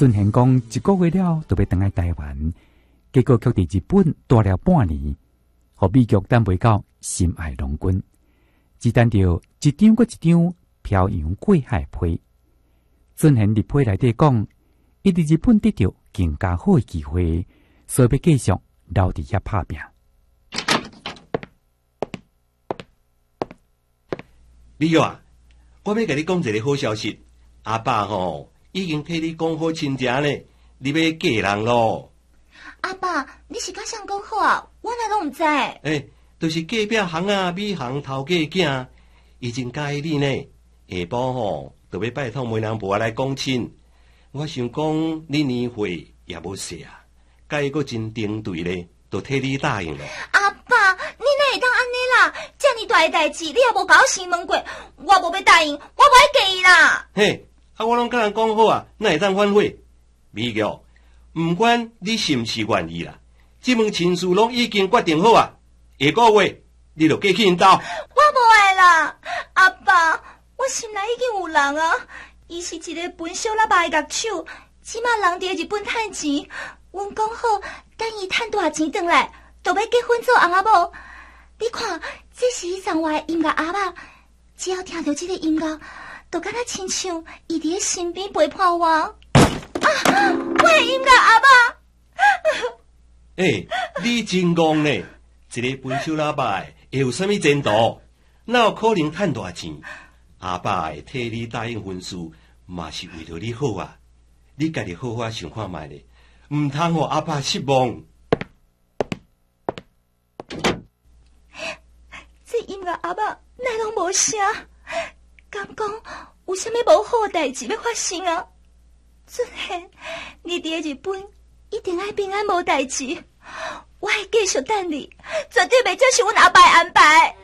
孙贤讲一个月了，就要回来台湾，结果却伫日本待了半年，互美国等袂到心爱郎君，只等着一张过一张漂洋过海批。孙贤伫批内底讲，伊伫日本得到更加好的机会，所以要继续留伫遐拍拼。 美玉啊，我要甲你讲一个好消息，阿爸已经替你讲好亲情咧，你要嫁人咯。 阿爸，你是甲谁讲好啊？我哪拢唔知。 就是隔壁行啊，美行头家囝，伊真介意你呢。下晡就要拜托媒人婆来讲亲。我想讲你年岁也无细啊，甲伊阁真顶对咧，就替你答应了。 阿爸，你哪会当安尼啦？这么大的代志，你也无甲我先问过，我无要答应，我无要嫁伊啦。 嘿，我拢甲人讲好啊，哪会当反悔？美玉，毋管你是毋是愿意啦，这门亲事拢已经决定好啊。下个月你就嫁去因兜。我无爱啦，阿爸，我心内已经有人啊。伊是一个本小喇叭的乐手，即马人伫日本趁钱，阮讲好，等伊趁大钱转来，就要结婚做翁仔某。你看，这是伊送我的音乐盒啊，只要听到这个音乐，就敢若亲像伊伫身边陪伴我。啊，我的音乐盒啊！ 你真戆呢！一个本手喇叭会有啥物前途？哪有可能趁大钱？阿爸会替你答应婚事，嘛是为了你好啊！你家己好好想看卖咧，唔通互阿爸失望。 这音乐盒啊，哪拢无声？敢讲有啥物无好代志要发生啊？俊贤，你伫日本一定爱平安无代志，我会继续等你，绝对袂接受阮阿爸的安排。